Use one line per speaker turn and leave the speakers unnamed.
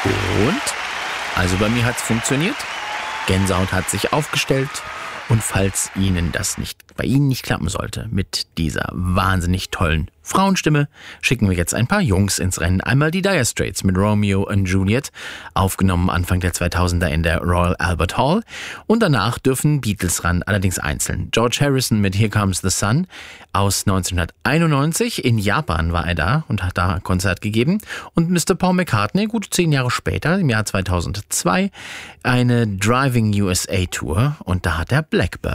Und? Also bei mir hat's funktioniert. Gänsehaut hat sich aufgestellt. Und falls bei Ihnen nicht klappen sollte mit dieser wahnsinnig tollen Frauenstimme, schicken wir jetzt ein paar Jungs ins Rennen. Einmal die Dire Straits mit Romeo and Juliet, aufgenommen Anfang der 2000er in der Royal Albert Hall. Und danach dürfen Beatles ran, allerdings einzeln. George Harrison mit Here Comes the Sun aus 1991. In Japan war er da und hat da ein Konzert gegeben. Und Mr. Paul McCartney, gut 10 Jahre später, im Jahr 2002, eine Driving USA Tour. Und da hat er Blackbird